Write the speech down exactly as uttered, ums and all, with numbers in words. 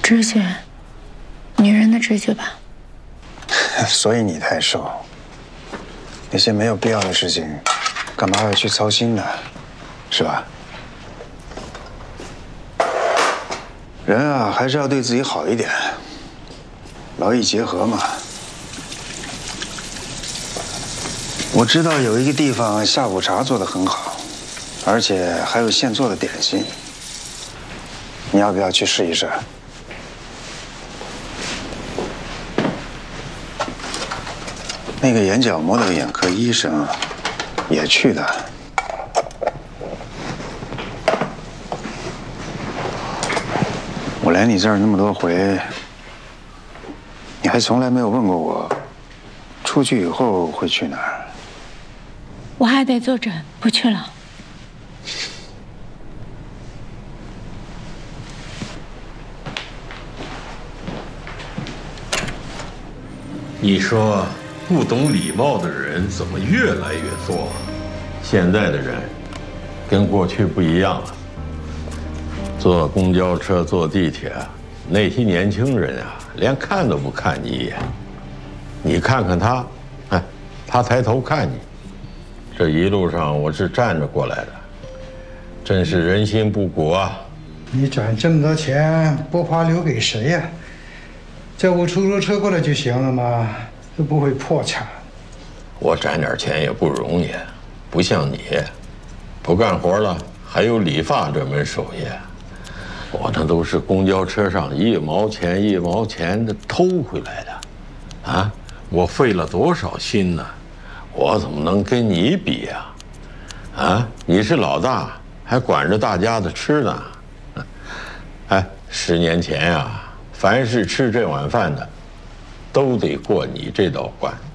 直觉，女人的直觉吧。 所以你太瘦，那些没有必要的事情，干嘛要去操心呢？是吧？人啊，还是要对自己好一点，劳逸结合嘛。我知道有一个地方下午茶做得很好，而且还有现做的点心，你要不要去试一试？那个眼角膜的眼科医生也去的。我来你这儿那么多回，你还从来没有问过我，出去以后会去哪儿？ 我还得坐诊，不去了。 你说不懂礼貌的人怎么越来越多？现在的人跟过去不一样了。坐公交车、坐地铁，那些年轻人啊，连看都不看你一眼。你看看他，哎，他抬头看你。这一路上我是站着过来的，真是人心不古啊！ 你赚这么多钱，不怕留给谁呀？叫部出租车过来就行了嘛，又不会破产。 我攒点钱也不容易，不像你，不干活了还有理发这门手艺。我那都是公交车上一毛钱一毛钱的偷回来的，啊！我费了多少心呢？我怎么能跟你比呀？啊！你是老大，还管着大家的吃呢。哎，十年前呀、啊，凡是吃这碗饭的，都得过你这道关。